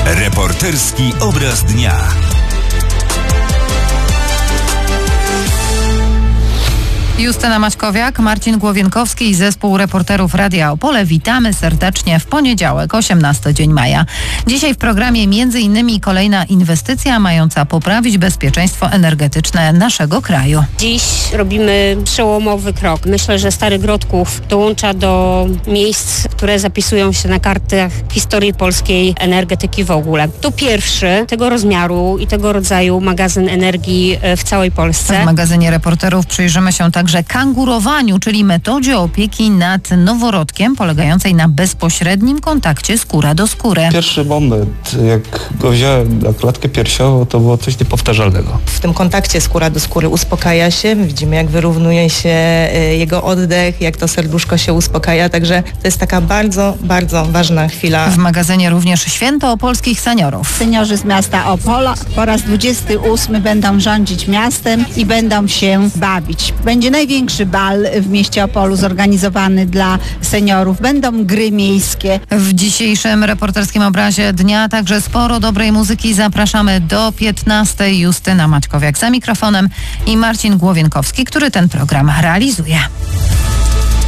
Reporterski obraz dnia. Justyna Maćkowiak, Marcin Głowienkowski i zespół reporterów Radia Opole. Witamy serdecznie w poniedziałek, 18 dzień maja. Dzisiaj w programie m.in. kolejna inwestycja mająca poprawić bezpieczeństwo energetyczne naszego kraju. Dziś robimy przełomowy krok. Myślę, że Stary Grodków dołącza do miejsc, które zapisują się na kartach historii polskiej energetyki w ogóle. To pierwszy tego rozmiaru i tego rodzaju magazyn energii w całej Polsce. W magazynie reporterów przyjrzymy się także kangurowaniu, czyli metodzie opieki nad noworodkiem polegającej na bezpośrednim kontakcie skóra do skóry. Pierwszy moment, jak go wziąłem na klatkę piersiową, to było coś niepowtarzalnego. W tym kontakcie skóra do skóry uspokaja się, widzimy jak wyrównuje się jego oddech, jak to serduszko się uspokaja, także to jest taka bardzo, bardzo ważna chwila. W magazynie również święto opolskich seniorów. Seniorzy z miasta Opola po raz 28 będą rządzić miastem i będą się bawić. Będzie największy bal w mieście Opolu zorganizowany dla seniorów. Będą gry miejskie. W dzisiejszym reporterskim obrazie dnia także sporo dobrej muzyki. Zapraszamy do 15. Justyna Maćkowiak za mikrofonem i Marcin Głowienkowski, który ten program realizuje.